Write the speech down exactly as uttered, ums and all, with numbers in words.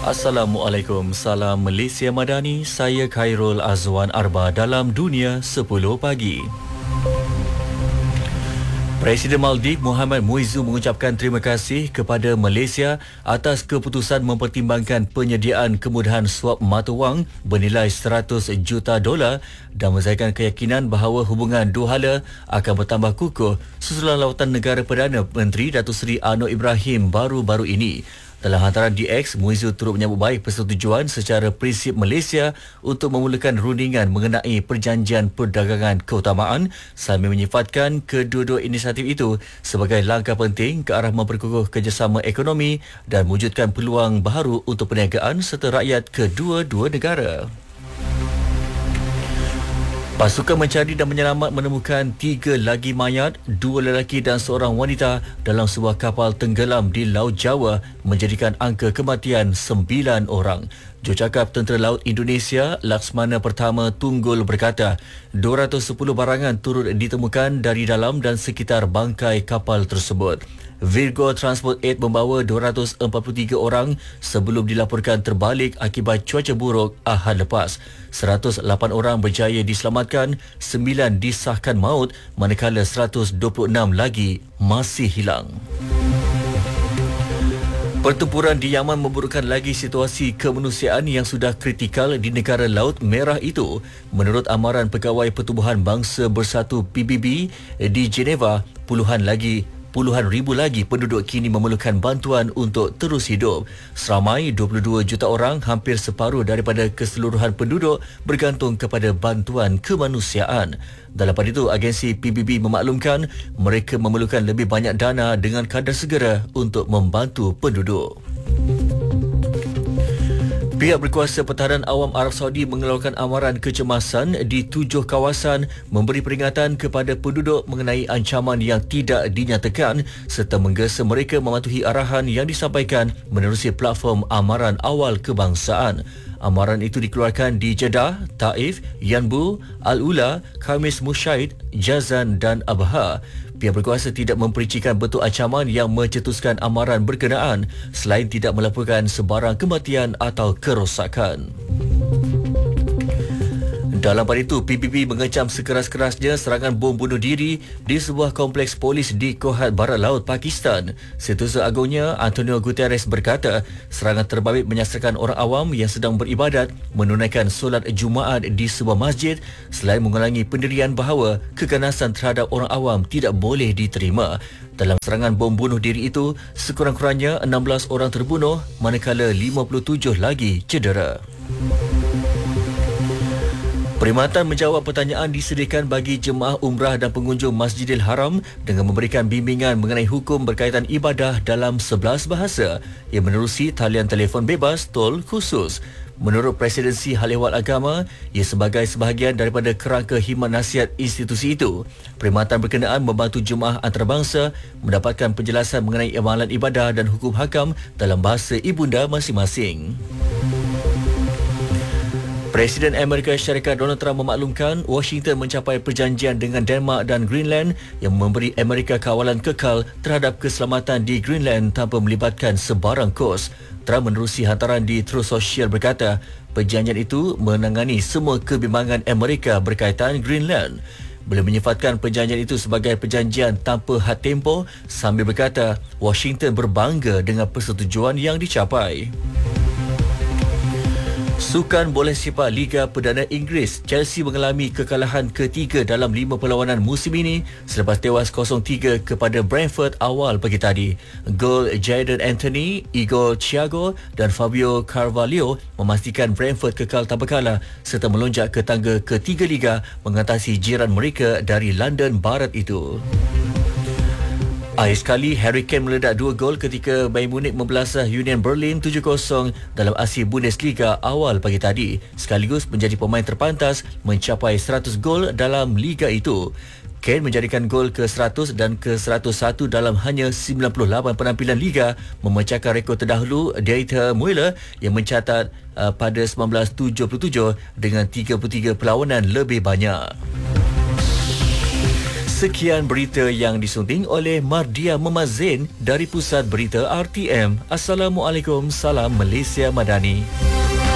Assalamualaikum, salam Malaysia Madani, saya Khairul Azwan Arba dalam Dunia sepuluh pagi. Presiden Maldives Muhammad Muizzu mengucapkan terima kasih kepada Malaysia atas keputusan mempertimbangkan penyediaan kemudahan swap mata wang bernilai seratus juta dolar dan menzahirkan keyakinan bahawa hubungan dua hala akan bertambah kukuh susulan lawatan negara Perdana Menteri Datuk Seri Anwar Ibrahim baru-baru ini. Dalam hantaran D X, Muizzu turut menyambut baik persetujuan secara prinsip Malaysia untuk memulakan rundingan mengenai perjanjian perdagangan keutamaan sambil menyifatkan kedua-dua inisiatif itu sebagai langkah penting ke arah memperkukuh kerjasama ekonomi dan mewujudkan peluang baru untuk perniagaan serta rakyat kedua-dua negara. Pasukan mencari dan menyelamat menemukan tiga lagi mayat, dua lelaki dan seorang wanita dalam sebuah kapal tenggelam di Laut Jawa menjadikan angka kematian sembilan orang. Jurucakap Tentera Laut Indonesia Laksmana Pertama Tunggul berkata, dua ratus sepuluh barangan turut ditemukan dari dalam dan sekitar bangkai kapal tersebut. Virgo Transport lapan membawa dua ratus empat puluh tiga orang sebelum dilaporkan terbalik akibat cuaca buruk Ahad lepas. seratus lapan orang berjaya diselamatkan, sembilan disahkan maut manakala seratus dua puluh enam lagi masih hilang. Pertempuran di Yaman memburukkan lagi situasi kemanusiaan yang sudah kritikal di negara Laut Merah itu. Menurut amaran Pegawai Pertubuhan Bangsa Bersatu P B B di Geneva, puluhan lagi Puluhan ribu lagi penduduk kini memerlukan bantuan untuk terus hidup. Seramai dua puluh dua juta orang, hampir separuh daripada keseluruhan penduduk, bergantung kepada bantuan kemanusiaan. Dalam pada itu, agensi P B B memaklumkan mereka memerlukan lebih banyak dana dengan kadar segera untuk membantu penduduk. Pihak berkuasa pertahanan awam Arab Saudi mengeluarkan amaran kecemasan di tujuh kawasan memberi peringatan kepada penduduk mengenai ancaman yang tidak dinyatakan serta menggesa mereka mematuhi arahan yang disampaikan menerusi platform amaran awal kebangsaan. Amaran itu dikeluarkan di Jeddah, Taif, Yanbu, Al-Ula, Khamis Musyaid, Jazan dan Abha. Pihak berkuasa tidak mempericikan bentuk ancaman yang mencetuskan amaran berkenaan selain tidak melaporkan sebarang kematian atau kerosakan. Dalam pada itu, P B B mengecam sekeras-kerasnya serangan bom bunuh diri di sebuah kompleks polis di Kohat Barat Laut, Pakistan. Setiausaha Agungnya Antonio Guterres berkata, serangan terbabit menyasarkan orang awam yang sedang beribadat menunaikan solat Jumaat di sebuah masjid selain mengulangi pendirian bahawa keganasan terhadap orang awam tidak boleh diterima. Dalam serangan bom bunuh diri itu, sekurang-kurangnya enam belas orang terbunuh manakala lima puluh tujuh lagi cedera. Perkhidmatan menjawab pertanyaan disediakan bagi jemaah umrah dan pengunjung Masjidil Haram dengan memberikan bimbingan mengenai hukum berkaitan ibadah dalam sebelas bahasa yang menerusi talian telefon bebas tol khusus. Menurut Presidensi Hal Ehwal Agama, ia sebagai sebahagian daripada kerangka khidmat nasihat institusi itu. Perkhidmatan berkenaan membantu jemaah antarabangsa mendapatkan penjelasan mengenai amalan ibadah dan hukum hakam dalam bahasa ibunda masing-masing. Presiden Amerika Syarikat Donald Trump memaklumkan Washington mencapai perjanjian dengan Denmark dan Greenland yang memberi Amerika kawalan kekal terhadap keselamatan di Greenland tanpa melibatkan sebarang kos. Trump menerusi hantaran di Truth Social berkata, perjanjian itu menangani semua kebimbangan Amerika berkaitan Greenland. Beliau menyifatkan perjanjian itu sebagai perjanjian tanpa had tempoh sambil berkata Washington berbangga dengan persetujuan yang dicapai. Sukan bola sepak Liga Perdana Inggeris, Chelsea mengalami kekalahan ketiga dalam lima perlawanan musim ini selepas tewas kosong tiga kepada Brentford awal pagi tadi. Gol Jadon Anthony, Igor Thiago dan Fabio Carvalho memastikan Brentford kekal tanpa kalah serta melonjak ke tangga ketiga Liga mengatasi jiran mereka dari London Barat itu. Akhir sekali, Harry Kane meledak dua gol ketika Bayern Munich membelasah Union Berlin tujuh kosong dalam aksi Bundesliga awal pagi tadi, sekaligus menjadi pemain terpantas mencapai seratus gol dalam liga itu. Kane menjadikan gol ke seratus dan ke seratus satu dalam hanya sembilan puluh lapan penampilan liga, memecahkan rekod terdahulu Dieter Müller yang mencatat uh, pada seribu sembilan ratus tujuh puluh tujuh dengan tiga puluh tiga perlawanan lebih banyak. Sekian berita yang disunting oleh Mardia Memazin dari Pusat Berita R T M. Assalamualaikum, salam Malaysia Madani.